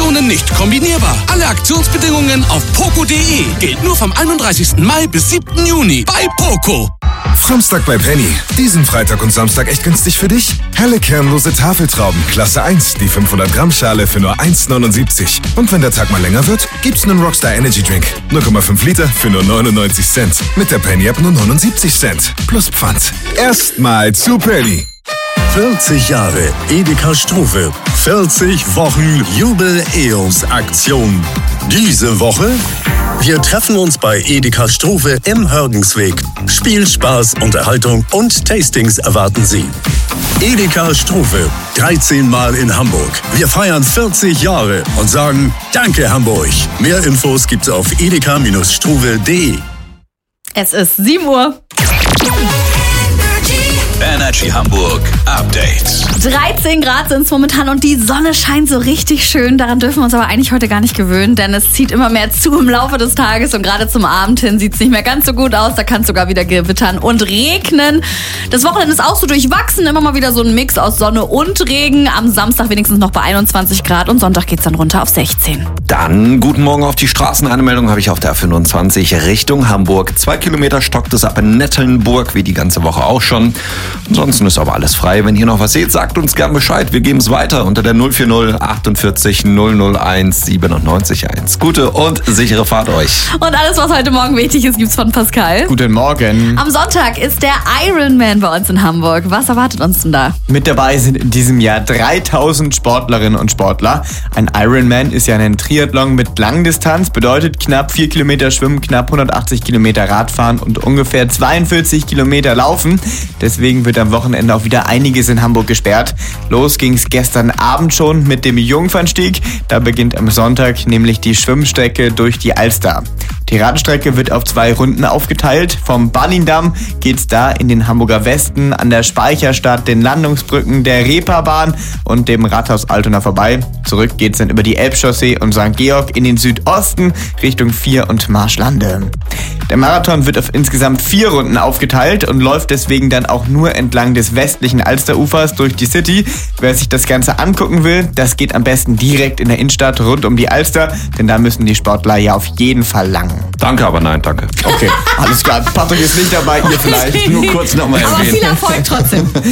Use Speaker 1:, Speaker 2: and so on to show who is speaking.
Speaker 1: Aktionen nicht kombinierbar. Alle Aktionsbedingungen auf poco.de. Gilt nur vom 31. Mai bis 7. Juni bei Poco.
Speaker 2: Samstag bei Penny. Diesen Freitag und Samstag echt günstig für dich? Helle kernlose Tafeltrauben, Klasse 1, die 500 Gramm Schale für nur 1,79. Und wenn der Tag mal länger wird, gibt's einen Rockstar Energy Drink. 0,5 Liter für nur 99 Cent. Mit der Penny App nur 79 Cent. Plus Pfand. Erstmal zu Penny.
Speaker 3: 40 Jahre Edeka Struve. 40 Wochen Jubel-EOS-Aktion. Diese Woche: wir treffen uns bei Edeka Struve im Hörgensweg. Spiel, Spaß, Unterhaltung und Tastings erwarten Sie. Edeka Struve, 13 Mal in Hamburg. Wir feiern 40 Jahre und sagen Danke Hamburg. Mehr Infos gibt's auf edeka-struve.de.
Speaker 4: Es ist 7 Uhr.
Speaker 5: Energy Hamburg Update.
Speaker 4: 13 Grad sind es momentan und die Sonne scheint so richtig schön. Daran dürfen wir uns aber eigentlich heute gar nicht gewöhnen, denn es zieht immer mehr zu im Laufe des Tages und gerade zum Abend hin sieht es nicht mehr ganz so gut aus. Da kann es sogar wieder gewittern und regnen. Das Wochenende ist auch so durchwachsen, immer mal wieder so ein Mix aus Sonne und Regen. Am Samstag wenigstens noch bei 21 Grad und Sonntag geht es dann runter auf 16.
Speaker 6: Dann guten Morgen auf die Straßen. Eine Meldung habe ich auf der A25 Richtung Hamburg. 2 Kilometer stockt es ab in Nettelnburg, wie die ganze Woche auch schon. Ansonsten ist aber alles frei. Wenn ihr noch was seht, sagt uns gern Bescheid. Wir geben es weiter unter der 040 48 001 97 1. Gute und sichere Fahrt euch.
Speaker 4: Und alles, was heute Morgen wichtig ist, gibt's von Pascal.
Speaker 7: Guten Morgen.
Speaker 4: Am Sonntag ist der Ironman bei uns in Hamburg. Was erwartet uns denn da?
Speaker 7: Mit dabei sind in diesem Jahr 3000 Sportlerinnen und Sportler. Ein Ironman ist ja ein Triathlon mit Langdistanz, bedeutet knapp 4 Kilometer Schwimmen, knapp 180 Kilometer Radfahren und ungefähr 42 Kilometer Laufen. Deswegen wird am Wochenende auch wieder einiges in Hamburg gesperrt. Los ging's gestern Abend schon mit dem Jungfernstieg. Da beginnt am Sonntag nämlich die Schwimmstrecke durch die Alster. Die Radstrecke wird auf 2 Runden aufgeteilt. Vom Ballindamm geht's da in den Hamburger Westen, an der Speicherstadt, den Landungsbrücken der Reeperbahn und dem Rathaus Altona vorbei. Zurück geht's dann über die Elbchaussee und St. Georg in den Südosten Richtung Vier und Marschlande. Der Marathon wird auf insgesamt 4 Runden aufgeteilt und läuft deswegen dann auch nur entlang des westlichen Alsterufers durch die City. Wer sich das Ganze angucken will, das geht am besten direkt in der Innenstadt rund um die Alster, denn da müssen die Sportler ja auf jeden Fall lang.
Speaker 6: Danke, aber nein, danke.
Speaker 7: Okay, alles klar. Patrick ist nicht dabei, ihr vielleicht.
Speaker 6: Nur kurz nochmal
Speaker 4: Aber
Speaker 6: erwähnen.
Speaker 4: viel Erfolg trotzdem.